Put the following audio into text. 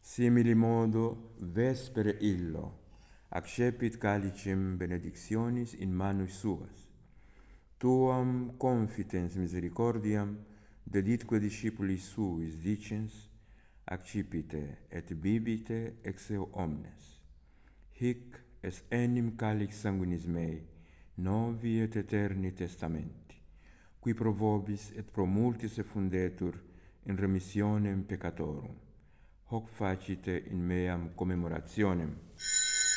Simili modo vespere illo, accepit calicem benedictionis in manus suas. Tuam confitens misericordiam, deditque discipulis suis dicens, accipite et bibite ex eo omnes. Hic es enim calix sanguinis mei, novi et eterni testamenti, qui pro vobis et pro multis effundetur in remissionem peccatorum. Hoc facite in meam commemorationem.